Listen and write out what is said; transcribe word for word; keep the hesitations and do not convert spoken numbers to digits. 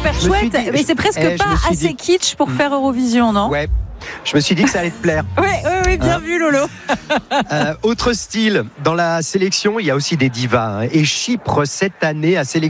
super Je me suis chouette, dit- mais c'est presque eh, je pas me suis assez dit- kitsch pour faire Eurovision, non? Ouais. Je me suis dit que ça allait te plaire. Oui, oui, oui, bien Hein vu, Lolo. Euh, autre style, dans la sélection, il y a aussi des divas. hein. Et Chypre, cette année, a sélectionné